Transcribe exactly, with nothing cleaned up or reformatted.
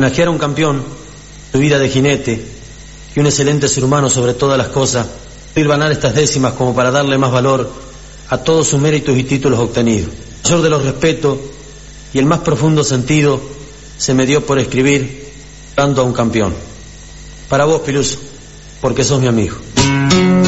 Homenajear a un campeón, su vida de jinete y un excelente ser humano sobre todas las cosas, hilvanar estas décimas como para darle más valor a todos sus méritos y títulos obtenidos. El mayor de los respetos y el más profundo sentido se me dio por escribir dando a un campeón. Para vos, Piluso, porque sos mi amigo.